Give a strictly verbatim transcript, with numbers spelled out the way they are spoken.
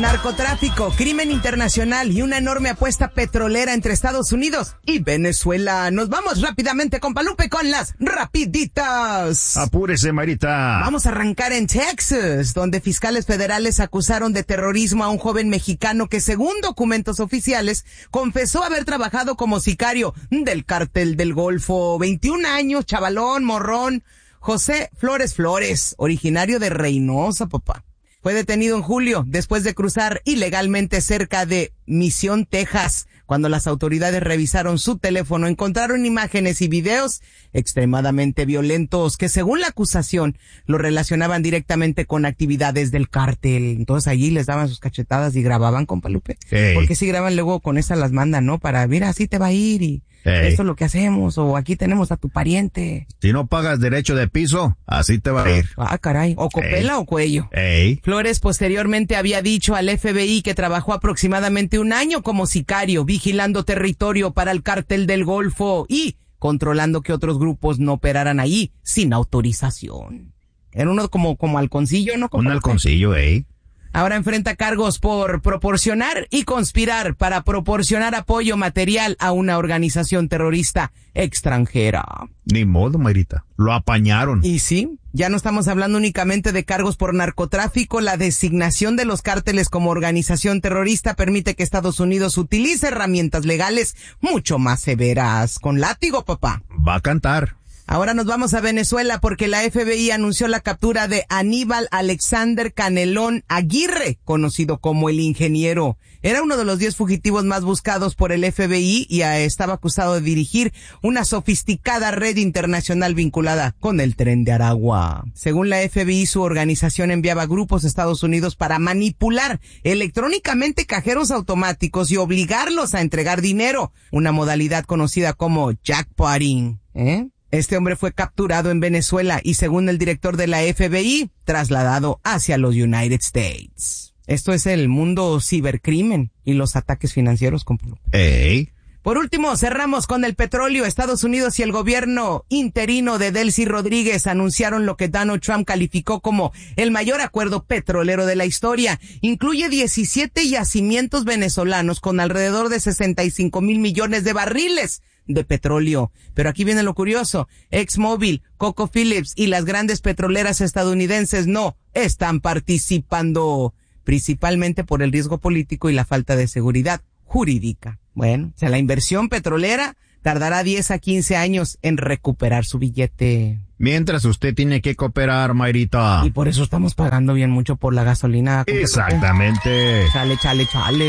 Narcotráfico, crimen internacional y una enorme apuesta petrolera entre Estados Unidos y Venezuela. Nos vamos rápidamente con Palupe con las rapiditas. Apúrese, Marita. Vamos a arrancar en Texas, donde fiscales federales acusaron de terrorismo a un joven mexicano que, según documentos oficiales, confesó haber trabajado como sicario del Cártel del Golfo. veintiún años, chavalón, morrón. José Flores Flores, originario de Reynosa, papá. Fue detenido en julio después de cruzar ilegalmente cerca de Misión, Texas. Cuando las autoridades revisaron su teléfono, encontraron imágenes y videos extremadamente violentos que, según la acusación, lo relacionaban directamente con actividades del cártel. Entonces allí les daban sus cachetadas y grababan, con Palupe. Hey. Porque si graban luego con esas las mandan, ¿no? Para, mira, así te va a ir y hey, esto es lo que hacemos, o aquí tenemos a tu pariente. Si no pagas derecho de piso, así te va a ir. Ah, caray. O copela hey, o cuello. Hey. Flores posteriormente había dicho al F B I que trabajó aproximadamente un año como sicario, vigilando territorio para el Cártel del Golfo y controlando que otros grupos no operaran allí sin autorización. Era uno como, como halconcillo, ¿no? Como un halconcillo, eh. Ahora enfrenta cargos por proporcionar y conspirar para proporcionar apoyo material a una organización terrorista extranjera. Ni modo, Marita. Lo apañaron. Y sí, ya no estamos hablando únicamente de cargos por narcotráfico. La designación de los cárteles como organización terrorista permite que Estados Unidos utilice herramientas legales mucho más severas. Con látigo, papá. Va a cantar. Ahora nos vamos a Venezuela porque la F B I anunció la captura de Aníbal Alexander Canelón Aguirre, conocido como el Ingeniero. Era uno de los diez fugitivos más buscados por el F B I y estaba acusado de dirigir una sofisticada red internacional vinculada con el Tren de Aragua. Según la F B I, su organización enviaba grupos a Estados Unidos para manipular electrónicamente cajeros automáticos y obligarlos a entregar dinero, una modalidad conocida como jackpotting, ¿eh? Este hombre fue capturado en Venezuela y, según el director de la F B I, trasladado hacia los United States. Esto es el mundo cibercrimen y los ataques financieros. Ey. Por último, cerramos con el petróleo. Estados Unidos y el gobierno interino de Delcy Rodríguez anunciaron lo que Donald Trump calificó como el mayor acuerdo petrolero de la historia. Incluye diecisiete yacimientos venezolanos con alrededor de sesenta y cinco mil millones de barriles de petróleo. Pero aquí viene lo curioso. ExxonMobil, CocoPhillips y las grandes petroleras estadounidenses no están participando, principalmente por el riesgo político y la falta de seguridad jurídica. Bueno, o sea, la inversión petrolera tardará diez a quince años en recuperar su billete. Mientras usted tiene que cooperar, Mayrita. Y por eso estamos pagando bien mucho por la gasolina. Exactamente. Chale, chale, chale.